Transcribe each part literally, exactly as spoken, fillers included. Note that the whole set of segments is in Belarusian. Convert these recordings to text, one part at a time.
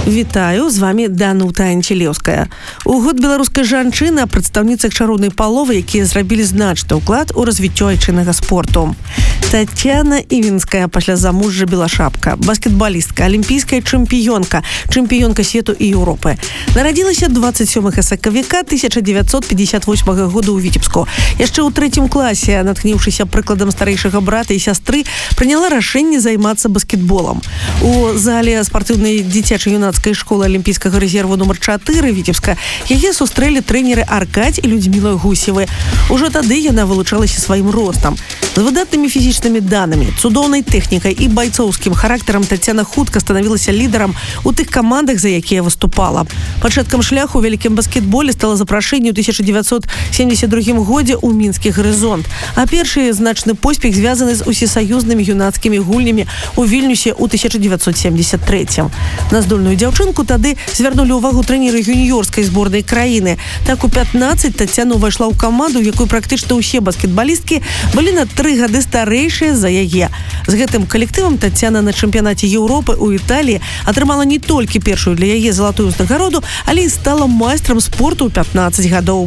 Вітаю, з вами Данута Анчелеўская. У год беларускай жанчыны прадстаўніцах чароўнай паловы, якія зрабілі значны ўклад у развіццё айчыннага спорту. Тацяна Івінская пасля замужжа белашапка, баскетбалістка, алімпійская чэмпіёнка, чэмпіёнка свету і Еўропы. Нарадзілася двадцать сёмага сакавіка тысяча дзевяцьсот пятьдесят восьмага года ў Віцебску. Яшчэ ў трэцім класе, натхніўшыся прыкладам старэйшага брата і сястры, прыняла рашэнне займацца баскетболам. У зале спартыўнай дзіцяча-юнацкай школы алімпійскага рэзерву нумар чатыры Віцебска яе сустрэлі трэнеры Аркадзь і Людміла Гусевы. Ужо тады яна вылучалася сваім ростам. З выдатнымі фізічнымі данымі, цудоўнай тэхнікай і байцоўскім характарам Тацяна хутка станавілася лідарам у тых камандах, за якія выступала. Пачаткам шляху ў вялікім баскетболе стала запрашэнне ў тысяча дзевяцьсот семьдесят другім годзе ў мінскі гарызонт. А першы значны поспех звязаны з усесаюзнымі юнацкімі гульнямі ў Вільнюсе ў тысяча дзевяцьсот семьдесят трэцім. На здольную дзяўчынку тады звярнулі ўвагу трэнеры юніёрскай зборнай краіны. Так у пятнаццаць Тацяна ўвайшла ў каманду, у якой практычна ўсе баскетбалісткі былі на тры гады старэйшыя за яе. З гэтым калектывам Тацяна на чэмпіянаце Еўропы ў Італіі атрымала не толькі першую для яе залатую ўзнагароду, але і стала майстрам спорту ў пятнаццаць гадоў.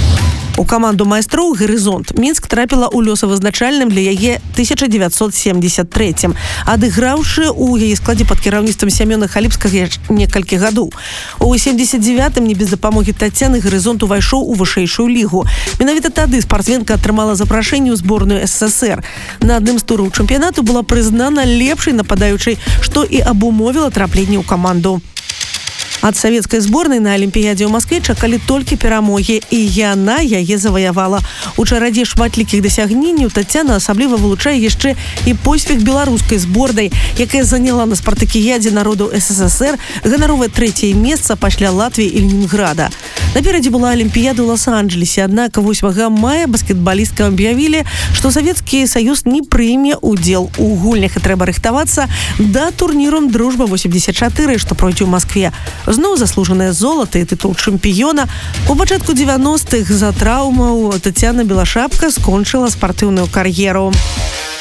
У каманду майстроў «Гарызонт» Мінск трапіла ў лёсавызначальным для яе тысяча дзевяцьсот семьдесят трэцім, адыграўшы ў яе складзе пад кіраўніцтвам Сямёна Халіпскага некалькі гадоў. У семьдесят дзевятым не без дапамогі Тацяны «Гарызонт» увайшоў у вышэйшую лігу. Менавіта тады спартсменка атрымала запрашэнне ў зборную СССР. На адным з тураў чэмпіянату была прызнана лепшай нападаючай, што і абумовіла трапленне ў каманду. Ад савецкай зборнай на Алімпіядзе ў Маскве чакалі толькі перамогі, і яна яе заваявала. У чарадзе шматлікіх дасягненняў Тацяна асабліва вылучае яшчэ і поспех беларускай зборнай, якая заняла на спартакіядзе народаў СССР ганаровае трэцяе месца пасля Латвіі і Ленінграда. Наперадзе была Алімпіяда ў Лос-Анджелесе, аднак восьмага мая баскетбалісткам аб'явілі, што Савецкі Саюз не прыме удзел у гульнях і трэба рыхтавацца да турніру «Дружба восемьдесят чатыры», што пройдзе ў Маскве. Зноў заслужанае золата і тытул чэмпіёна. У пачатку дзевяностых за траўмаў Тацяна Белашапка скончыла спартыўную кар'еру.